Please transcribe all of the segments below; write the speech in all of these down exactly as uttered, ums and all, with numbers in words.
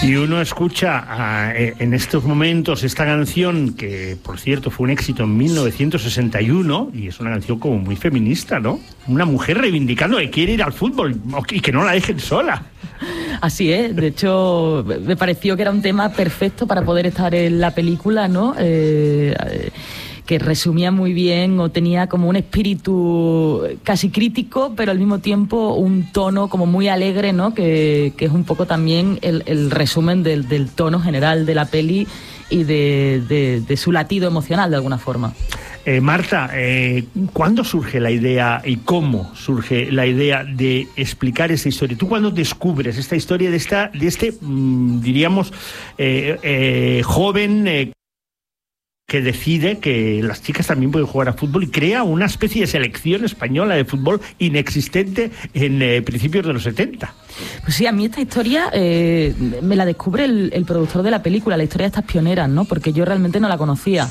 Y uno escucha a, en estos momentos esta canción, que por cierto fue un éxito en mil novecientos sesenta y uno, y es una canción como muy feminista, ¿no? Una mujer reivindicando que quiere ir al fútbol y que no la dejen sola. Así es, de hecho me pareció que era un tema perfecto para poder estar en la película, ¿no? Eh, que resumía muy bien, o tenía como un espíritu casi crítico, pero al mismo tiempo un tono como muy alegre, ¿no? Que, que es un poco también el, el resumen del, del tono general de la peli y de, de, de su latido emocional, de alguna forma. Eh, Marta, eh, ¿cuándo surge la idea y cómo surge la idea de explicar esta historia? ¿Tú cuándo descubres esta historia de, esta, de este, mmm, diríamos, eh, eh, joven... Eh, que decide que las chicas también pueden jugar a fútbol y crea una especie de selección española de fútbol inexistente en eh, principios de los setenta? Pues sí, a mí esta historia eh, me la descubre el, el productor de la película, la historia de estas pioneras, ¿no? Porque yo realmente no la conocía.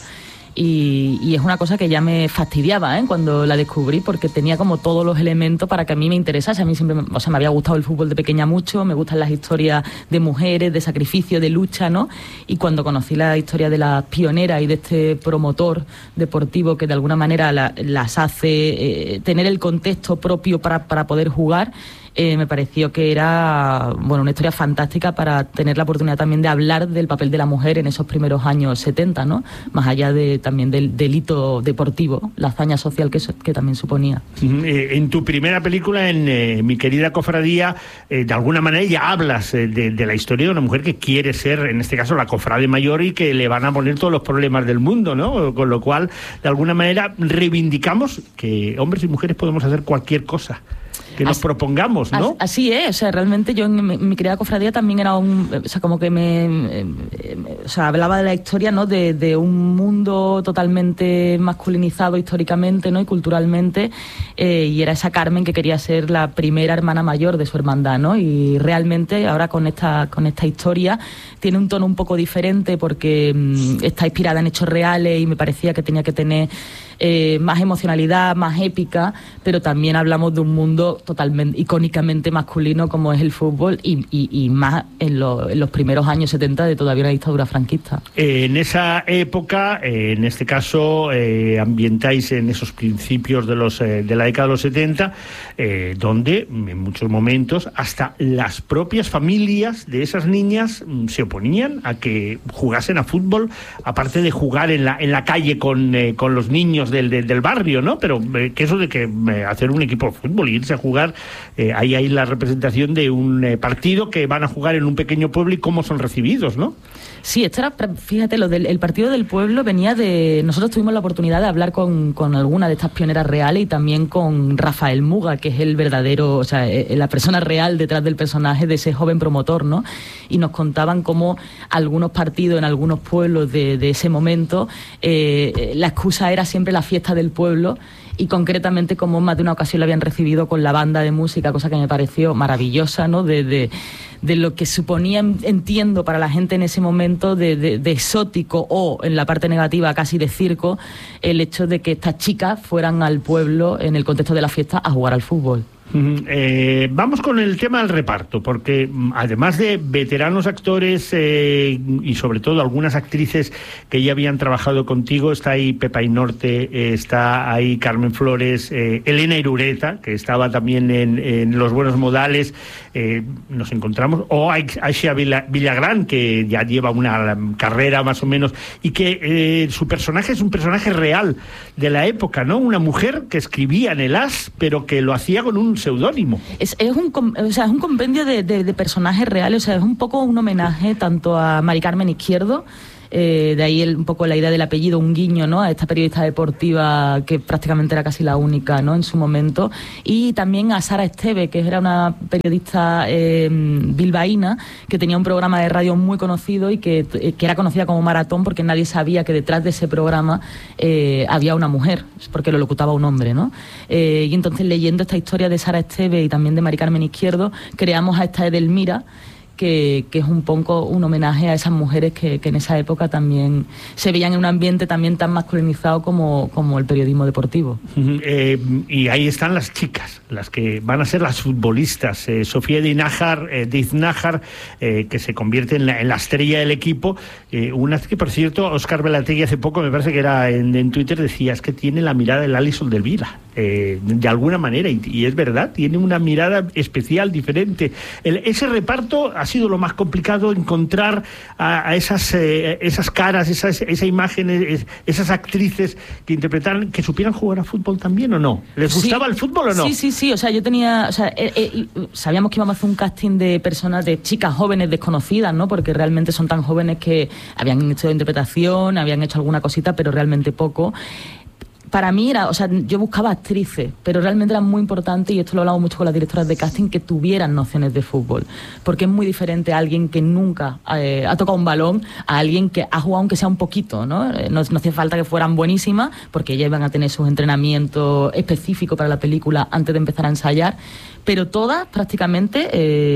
Y, y es una cosa que ya me fastidiaba, ¿eh? Cuando la descubrí, porque tenía como todos los elementos para que a mí me interesase. A mí siempre, o sea, me había gustado el fútbol de pequeña mucho, me gustan las historias de mujeres, de sacrificio, de lucha, ¿no? Y cuando conocí la historia de las pioneras y de este promotor deportivo que de alguna manera la, las hace eh, tener el contexto propio para, para poder jugar, Eh, me pareció que era, bueno, una historia fantástica para tener la oportunidad también de hablar del papel de la mujer en esos primeros años setenta, ¿no? Más allá de también del delito deportivo, la hazaña social que, que también suponía. En tu primera película, en eh, Mi querida cofradía, eh, de alguna manera ya hablas eh, de, de la historia de una mujer que quiere ser, en este caso, la cofrade mayor y que le van a poner todos los problemas del mundo, ¿no? Con lo cual, de alguna manera, reivindicamos que hombres y mujeres podemos hacer cualquier cosa que nos así, propongamos, ¿no? Así es, o sea, realmente yo en mi, mi querida cofradía también era un, o sea, como que me, me, me o sea, hablaba de la historia, ¿no? De, de un mundo totalmente masculinizado históricamente, ¿no? Y culturalmente, eh, y era esa Carmen que quería ser la primera hermana mayor de su hermandad, ¿no? Y realmente ahora con esta, con esta historia tiene un tono un poco diferente porque mmm, está inspirada en hechos reales y me parecía que tenía que tener eh, más emocionalidad, más épica, pero también hablamos de un mundo totalmente, icónicamente masculino como es el fútbol y, y, y más en, lo, en los primeros años setenta de todavía una dictadura franquista. Eh, en esa época, eh, en este caso, eh, ambientáis en esos principios de, los, eh, de la década de los setenta, eh, donde en muchos momentos hasta las propias familias de esas niñas mm, se oponían a que jugasen a fútbol, aparte de jugar en la, en la calle con, eh, con los niños del, del, del barrio, ¿no? Pero eh, que eso de que eh, hacer un equipo de fútbol y irse a jugar, eh, ahí hay la representación de un eh, partido que van a jugar en un pequeño pueblo y cómo son recibidos, ¿no? Sí, esto era, fíjate, lo del el partido del pueblo venía de... Nosotros tuvimos la oportunidad de hablar con, con alguna de estas pioneras reales y también con Rafael Muga, que es el verdadero, o sea, la persona real detrás del personaje de ese joven promotor, ¿no? Y nos contaban cómo algunos partidos en algunos pueblos de, de ese momento, eh, la excusa era siempre la fiesta del pueblo, y concretamente como más de una ocasión lo habían recibido con la banda de música, cosa que me pareció maravillosa, ¿no? De, de, de lo que suponía, entiendo, para la gente en ese momento de, de, de exótico o, en la parte negativa, casi de circo, el hecho de que estas chicas fueran al pueblo en el contexto de la fiesta a jugar al fútbol. Uh-huh. Eh, vamos con el tema del reparto, porque además de veteranos actores eh, y sobre todo algunas actrices que ya habían trabajado contigo, está ahí Pepa Inorte, eh, está ahí Carmen Flores, eh, Elena Irureta, que estaba también en, en Los Buenos Modales, eh, nos encontramos, o Aisha Villagrán, que ya lleva una carrera más o menos, y que eh, su personaje es un personaje real de la época, ¿no? Una mujer que escribía en el As, pero que lo hacía con un seudónimo. Es, es, un, o sea, es un compendio de, de, de personajes reales, o sea, es un poco un homenaje tanto a Mari Carmen Izquierdo, eh, de ahí el, un poco la idea del apellido, un guiño, ¿no? A esta periodista deportiva que prácticamente era casi la única, ¿no? En su momento, y también a Sara Esteve, que era una periodista eh, bilbaína que tenía un programa de radio muy conocido y que, que era conocida como Maratón porque nadie sabía que detrás de ese programa eh, había una mujer, porque lo locutaba un hombre, ¿no? Eh, y entonces, leyendo esta historia de Sara Esteve y también de Mari Carmen Izquierdo, creamos a esta Edelmira, que, que es un poco un homenaje a esas mujeres que, que en esa época también se veían en un ambiente también tan masculinizado como, como el periodismo deportivo. Uh-huh. Eh, y ahí están las chicas, las que van a ser las futbolistas. Eh, Sofía Diznajar, eh, Diznajar eh, que se convierte en la, en la estrella del equipo. Eh, una que, por cierto, Óscar Velategui hace poco, me parece que era en, en Twitter, decía, es que tiene la mirada del Alisson del Vila, eh, de alguna manera, y, y es verdad, tiene una mirada especial, diferente. El, ese reparto ha sido lo más complicado, encontrar a, a esas, eh, esas caras, esas, esa imágenes, esas actrices que interpretaran, que supieran jugar a fútbol también, ¿o no? ¿Les gustaba sí, el fútbol o no? Sí, sí, sí, o sea, yo tenía, o sea, eh, eh, sabíamos que íbamos a hacer un casting de personas, de chicas jóvenes desconocidas, ¿no? Porque realmente son tan jóvenes que habían hecho interpretación, habían hecho alguna cosita, pero realmente poco. Para mí era, o sea, yo buscaba actrices, pero realmente era muy importante, y esto lo hablamos mucho con las directoras de casting, que tuvieran nociones de fútbol, porque es muy diferente a alguien que nunca eh, ha tocado un balón a alguien que ha jugado aunque sea un poquito, ¿no? No, no hacía falta que fueran buenísimas, porque ellas iban a tener sus entrenamientos específicos para la película antes de empezar a ensayar, pero todas prácticamente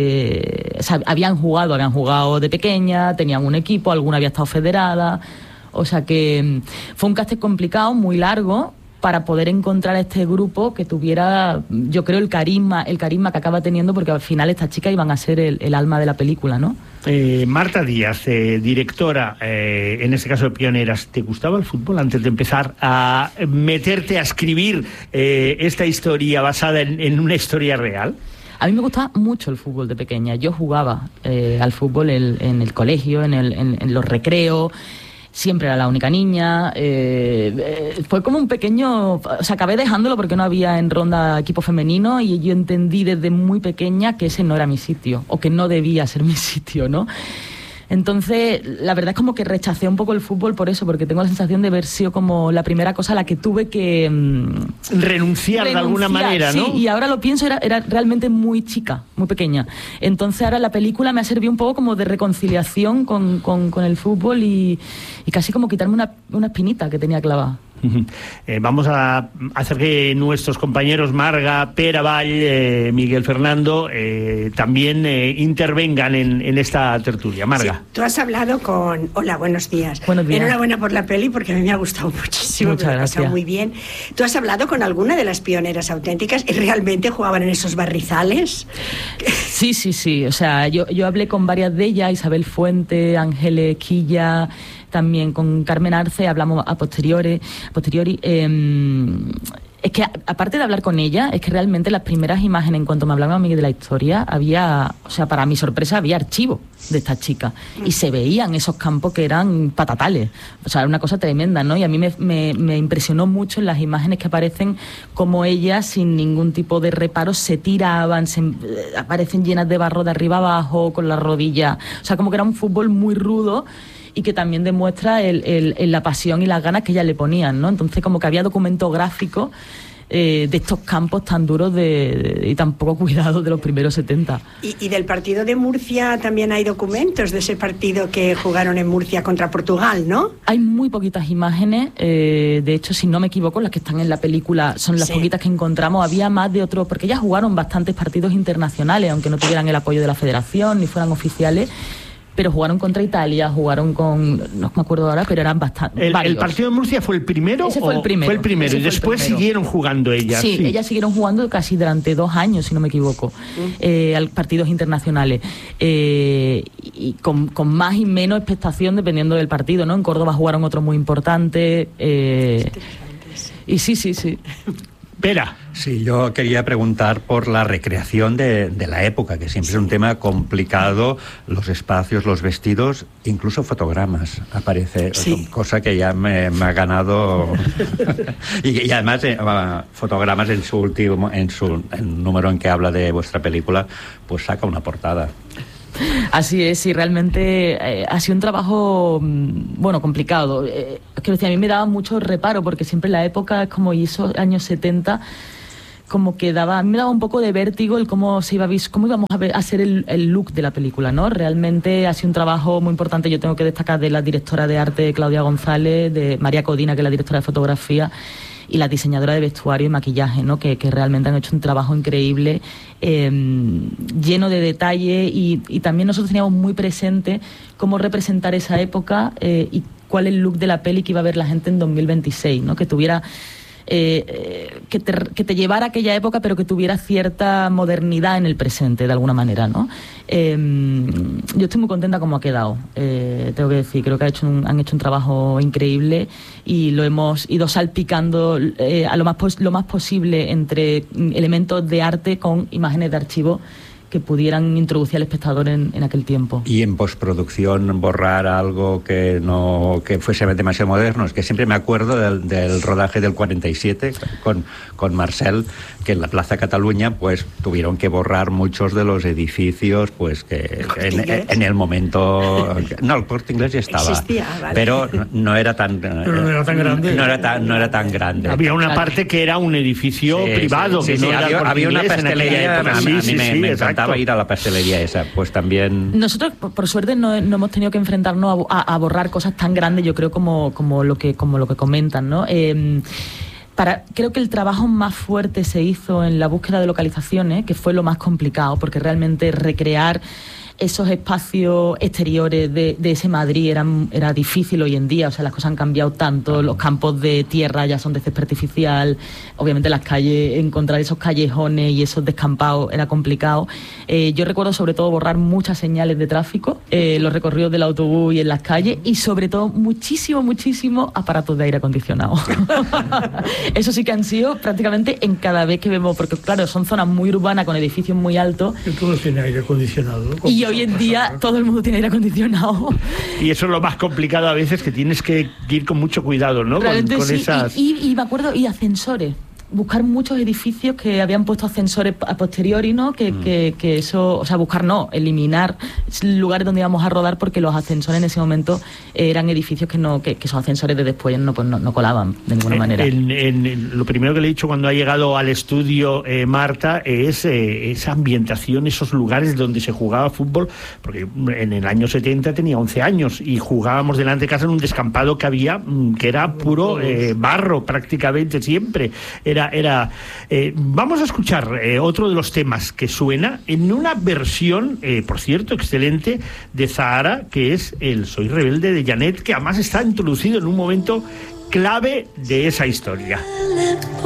eh, o sea, habían jugado, habían jugado de pequeña, tenían un equipo, alguna había estado federada. O sea que fue un casting complicado, muy largo, para poder encontrar este grupo que tuviera, yo creo, el carisma, el carisma que acaba teniendo, porque al final estas chicas iban a ser el, el alma de la película, ¿no? Eh, Marta Díaz, eh, directora, eh, en este caso de Pioneras, ¿te gustaba el fútbol antes de empezar a meterte a escribir eh, esta historia basada en, en una historia real? A mí me gustaba mucho el fútbol de pequeña. Yo jugaba eh, al fútbol en, en el colegio, en, el, en, en los recreos. Siempre era la única niña, eh, eh, fue como un pequeño, o sea, acabé dejándolo porque no había en Ronda equipo femenino, y yo entendí desde muy pequeña que ese no era mi sitio, o que no debía ser mi sitio, ¿no? Entonces, la verdad es como que rechacé un poco el fútbol por eso, porque tengo la sensación de haber sido como la primera cosa a la que tuve que mmm, renunciar, renunciar de alguna manera, ¿no? Sí, y ahora lo pienso, era, era realmente muy chica, muy pequeña. Entonces ahora la película me ha servido un poco como de reconciliación con, con, con el fútbol y, y casi como quitarme una, una espinita que tenía clavada. Eh, vamos a hacer que nuestros compañeros Marga, Pere Avall, eh, Miguel Fernando eh, también eh, intervengan en, en esta tertulia. Marga. Sí, tú has hablado con... Hola, buenos días. Buenos días. Enhorabuena por la peli, porque a mí me ha gustado muchísimo. Muchas me ha gracias. pasado muy bien. ¿Tú has hablado con alguna de las pioneras auténticas y realmente jugaban en esos barrizales? Sí, sí, sí. O sea, yo, yo hablé con varias de ellas, Isabel Fuente, Ángeles Quilla, también con Carmen Arce, hablamos a posteriori. A posteriori eh, es que aparte de hablar con ella, es que realmente las primeras imágenes, en cuanto me hablaban a mí de la historia, había, o sea, para mi sorpresa, había archivo de esta chica y se veían esos campos que eran patatales, o sea, era una cosa tremenda, ¿no? Y a mí me, me, me impresionó mucho en las imágenes que aparecen como ellas, sin ningún tipo de reparo, se tiraban, se, eh, aparecen llenas de barro de arriba abajo, con las rodillas, o sea, como que era un fútbol muy rudo, y que también demuestra el, el, el, la pasión y las ganas que ellas le ponían, ¿no? Entonces como que había documento gráfico eh, de estos campos tan duros de, de, y tan poco cuidados de los primeros setenta. ¿Y, y del partido de Murcia también hay documentos de ese partido que jugaron en Murcia contra Portugal, ¿no? Hay muy poquitas imágenes, eh, de hecho, si no me equivoco, las que están en la película son las sí. poquitas que encontramos. Había más de otros, porque ellas jugaron bastantes partidos internacionales, aunque no tuvieran el apoyo de la federación ni fueran oficiales, pero jugaron contra Italia, jugaron con... no me acuerdo ahora, pero eran bastante... ¿El, ¿El partido de Murcia fue el primero? Ese fue el primero. Fue el primero, y después primero. Siguieron jugando ellas. Sí, sí, ellas siguieron jugando casi durante dos años, si no me equivoco, mm. eh, a partidos internacionales. Eh, y con, con más y menos expectación dependiendo del partido, ¿no? En Córdoba jugaron otro muy importante. Eh, y sí, sí, sí. Pera. Sí, yo quería preguntar por la recreación de, de la época, que siempre es un tema complicado, los espacios, los vestidos, incluso fotogramas aparece, sí. cosa que ya me, me ha ganado y, y además eh, fotogramas en su último, en su el número en que habla de vuestra película, pues saca una portada. Así es, y realmente eh, ha sido un trabajo, bueno, complicado. Eh, quiero decir, a mí me daba mucho reparo, porque siempre en la época, como esos años setenta, como que daba, a mí me daba un poco de vértigo el cómo se iba a, cómo íbamos a, ver, a hacer el, el look de la película, ¿no? Realmente ha sido un trabajo muy importante. Yo tengo que destacar de la directora de arte, Claudia González, de María Codina, que es la directora de fotografía, y las diseñadoras de vestuario y maquillaje, ¿no? que, que realmente han hecho un trabajo increíble, eh, lleno de detalle, y, y también nosotros teníamos muy presente cómo representar esa época eh, y cuál es el look de la peli que iba a ver la gente en dos mil veintiséis, ¿no? Que tuviera... Eh, eh, que, te, que te llevara a aquella época, pero que tuviera cierta modernidad en el presente, de alguna manera, ¿no? Eh, yo estoy muy contenta como ha quedado, eh, tengo que decir, creo que ha hecho un, han hecho un trabajo increíble y lo hemos ido salpicando eh, a lo más, pos, lo más posible entre elementos de arte con imágenes de archivo que pudieran introducir al espectador en, en aquel tiempo. Y en postproducción borrar algo que no que fuese demasiado moderno. Es que siempre me acuerdo del, del rodaje del cuarenta y siete con, con Marcel, que en la Plaza Cataluña pues tuvieron que borrar muchos de los edificios pues que en, en el momento... No, el Corte Inglés ya estaba. Existía, vale. Pero no era tan... Pero no era tan grande. No era tan, no era tan grande. Había una parte que era un edificio sí, privado. Sí, que sí, no sí. era Había, había una pastelería. A, sí, a mí sí, me, sí, me exacto. encantaba ir a la pastelería esa, pues también... Nosotros, por, por suerte, no, no hemos tenido que enfrentarnos a, a, a borrar cosas tan grandes, yo creo, como, como, lo, que, como lo que comentan, ¿no? Eh, para, creo que el trabajo más fuerte se hizo en la búsqueda de localizaciones, que fue lo más complicado, porque realmente recrear esos espacios exteriores de, de ese Madrid eran, era difícil hoy en día. O sea, las cosas han cambiado tanto, los campos de tierra ya son de césped artificial, obviamente las calles, encontrar esos callejones y esos descampados era complicado. Eh, yo recuerdo sobre todo borrar muchas señales de tráfico, eh, los recorridos del autobús y en las calles, y sobre todo muchísimo, muchísimo aparatos de aire acondicionado. Eso sí que han sido prácticamente en cada vez que vemos, porque claro, son zonas muy urbanas con edificios muy altos. Que todo tiene aire acondicionado, ¿no? Y hoy en día todo el mundo tiene aire acondicionado. Y eso es lo más complicado a veces, que tienes que ir con mucho cuidado, ¿no? Con, con sí, esas... y, y, y me acuerdo, y ascensores. Buscar muchos edificios que habían puesto ascensores a posteriori, ¿no? Que, mm. que, que eso, o sea, buscar no, eliminar lugares donde íbamos a rodar, porque los ascensores en ese momento eran edificios que no, que, que esos ascensores de después no, pues no, no colaban de ninguna en, manera. En, en, lo primero que le he dicho cuando ha llegado al estudio eh, Marta es eh, esa ambientación, esos lugares donde se jugaba fútbol, porque en el año setenta tenía once años y jugábamos delante de casa en un descampado que había, que era puro eh, barro prácticamente siempre. Era Era, era eh, vamos a escuchar eh, otro de los temas que suena en una versión, eh, por cierto, excelente, de Zahara, que es el Soy Rebelde de Janet, que además está introducido en un momento clave de esa historia.